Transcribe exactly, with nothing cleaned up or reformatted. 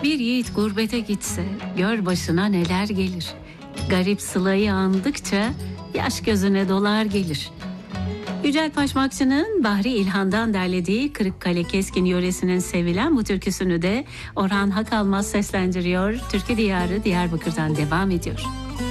Bir yiğit gurbete gitse gör başına neler gelir. Garip Sıla'yı andıkça yaş gözüne dolar gelir. Yücel Paşmakçı'nın Bahri İlhan'dan derlediği Kırıkkale Keskin yöresinin sevilen bu türküsünü de Orhan Hakalmaz seslendiriyor. Türkü Diyarı Diyarbakır'dan devam ediyor.